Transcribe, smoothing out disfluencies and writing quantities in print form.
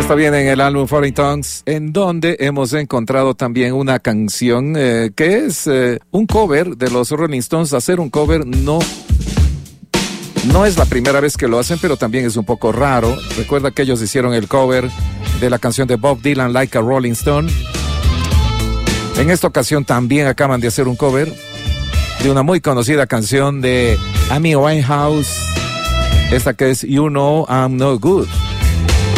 Esto viene en el álbum Foreign Tongues, en donde hemos encontrado también una canción que es un cover de los Rolling Stones. Hacer un cover no es la primera vez que lo hacen, pero también es un poco raro. Recuerda que ellos hicieron el cover de la canción de Bob Dylan, Like a Rolling Stone. En esta ocasión también acaban de hacer un cover de una muy conocida canción de Amy Winehouse, esta que es You Know I'm No Good.